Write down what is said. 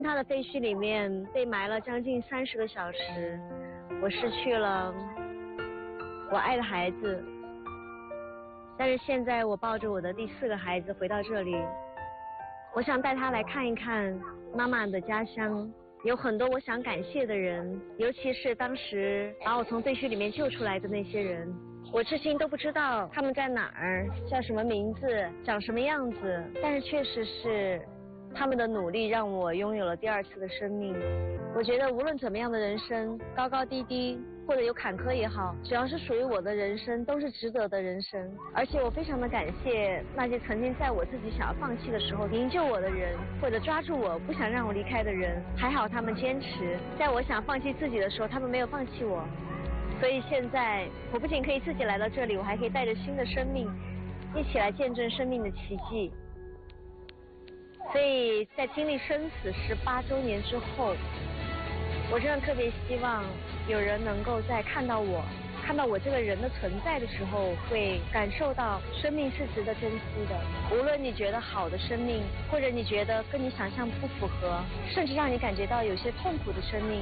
他的废墟里面被埋了将近30个小时，我失去了我爱的孩子。但是现在我抱着我的第4个孩子回到这里，我想带他来看一看妈妈的家乡。有很多我想感谢的人，尤其是当时把我从废墟里面救出来的那些人。我至今都不知道他们在哪儿，叫什么名字，长什么样子，但是确实是他们的努力让我拥有了第2次的生命。我觉得无论怎么样的人生，高高低低或者有坎坷也好，只要是属于我的人生，都是值得的人生。而且我非常的感谢那些曾经在我自己想要放弃的时候营救我的人，或者抓住我不想让我离开的人。还好他们坚持，在我想放弃自己的时候，他们没有放弃我。所以现在我不仅可以自己来到这里，我还可以带着新的生命一起来见证生命的奇迹。所以在经历生死18周年之后，我真的特别希望有人能够在看到我这个人的存在的时候，会感受到生命是值得珍惜的。无论你觉得好的生命，或者你觉得跟你想象不符合，甚至让你感觉到有些痛苦的生命，